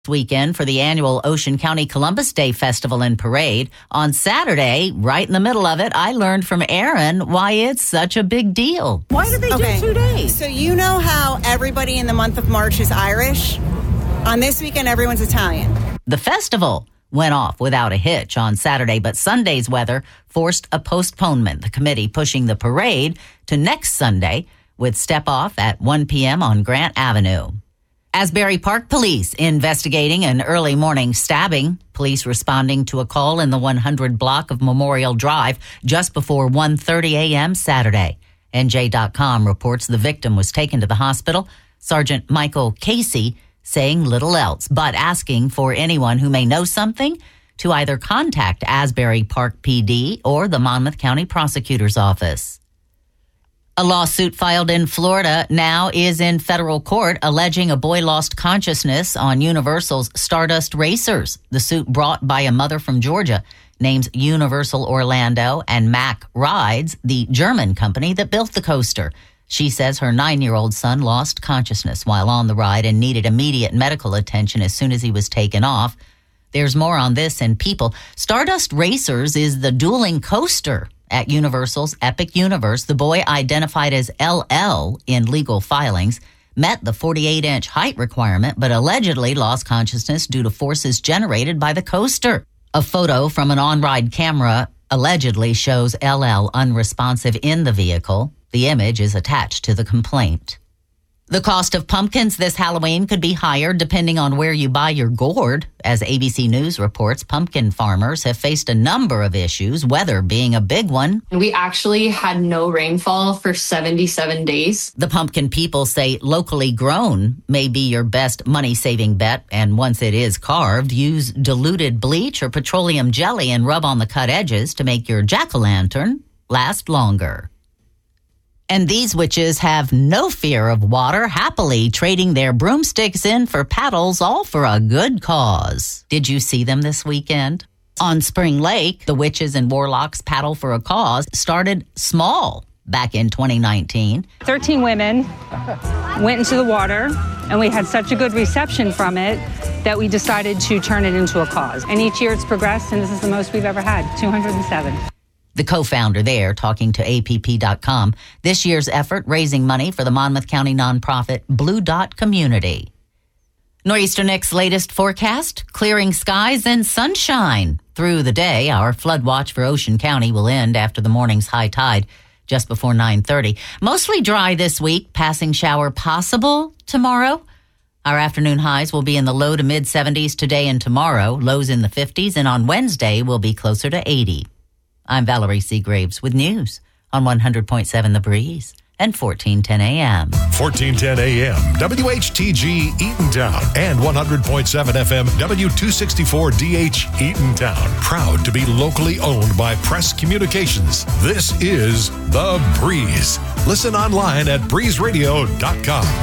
weekend for the annual Ocean County Columbus Day Festival and Parade. On Saturday, right in the middle of it, I learned from Aaron why it's such a big deal. Why did they do 2 days? So you know how everybody in the month of March is Irish? On this weekend, everyone's Italian. The festival went off without a hitch on Saturday, but Sunday's weather forced a postponement. The committee pushing the parade to next Sunday with step-off at 1 p.m. on Grant Avenue. Asbury Park Police investigating an early morning stabbing. Police responding to a call in the 100 block of Memorial Drive just before 1:30 a.m. Saturday. NJ.com reports the victim was taken to the hospital. Sergeant Michael Casey saying little else, but asking for anyone who may know something to either contact Asbury Park PD or the Monmouth County Prosecutor's Office. A lawsuit filed in Florida now is in federal court alleging a boy lost consciousness on Universal's Stardust Racers. The suit brought by a mother from Georgia names Universal Orlando and Mack Rides, the German company that built the coaster. She says her 9-year-old son lost consciousness while on the ride and needed immediate medical attention as soon as he was taken off. There's more on this in People. Stardust Racers is the dueling coaster at Universal's Epic Universe. The boy, identified as LL in legal filings, met the 48-inch height requirement, but allegedly lost consciousness due to forces generated by the coaster. A photo from an on-ride camera allegedly shows LL unresponsive in the vehicle. The image is attached to the complaint. The cost of pumpkins this Halloween could be higher depending on where you buy your gourd. As ABC News reports, pumpkin farmers have faced a number of issues, weather being a big one. We actually had no rainfall for 77 days. The pumpkin people say locally grown may be your best money-saving bet, and once it is carved, use diluted bleach or petroleum jelly and rub on the cut edges to make your jack-o'-lantern last longer. And these witches have no fear of water, happily trading their broomsticks in for paddles, all for a good cause. Did you see them this weekend? On Spring Lake, the Witches and Warlocks Paddle for a Cause started small back in 2019. 13 women went into the water, and we had such a good reception from it that we decided to turn it into a cause. And each year it's progressed, and this is the most we've ever had, 207. The co-founder there, talking to APP.com. This year's effort raising money for the Monmouth County nonprofit Blue Dot Community. Nor'easter latest forecast, clearing skies and sunshine. Through the day, our flood watch for Ocean County will end after the morning's high tide just before 9:30. Mostly dry this week, passing shower possible tomorrow. Our afternoon highs will be in the low to mid-70s today and tomorrow, lows in the 50s, and on Wednesday will be closer to 80. I'm Valerie Seagraves with news on 100.7 The Breeze and 1410 AM. 1410 AM, WHTG Eatontown and 100.7 FM, W264DH Eatontown. Proud to be locally owned by Press Communications. This is The Breeze. Listen online at breezeradio.com.